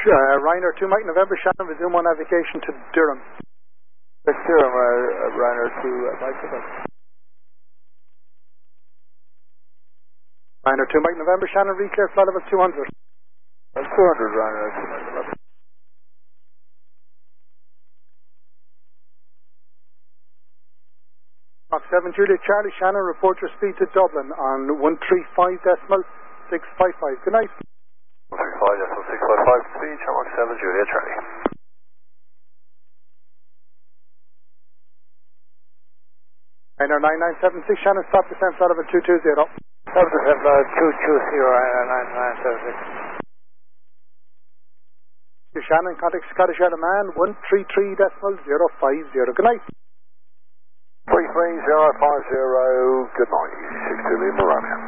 Ryanair 2 Mike November, Shannon, resume on navigation to Durham. That's Durham, Ryanair 2 Mike November. Ryanair 2 Mike November, Shannon, reclear flight level 200. 200, Ryanair 2 Mike November. Mach 7 Juliet Charlie, Shannon, report your speed to Dublin on 135.655. Good night. 135.655 speed, Mach 7 Juliet Charlie. Ryanair 9976, Shannon, stop descent flight level 220. Stop descent flight 220, Ryanair 9976. Shannon, contact Scottish Air Man 133.050. Good night. 33050, good night. 62 Lima Romeo.